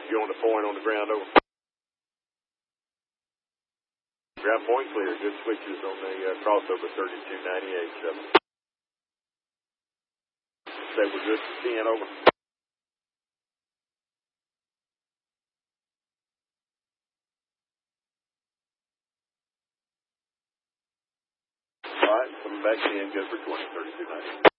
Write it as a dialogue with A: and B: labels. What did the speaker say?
A: You on the point on the ground over? Ground point clear. Good switches on the crossover 3298. Say we're good for 10 over. All right, coming back in, good for 20, 3298.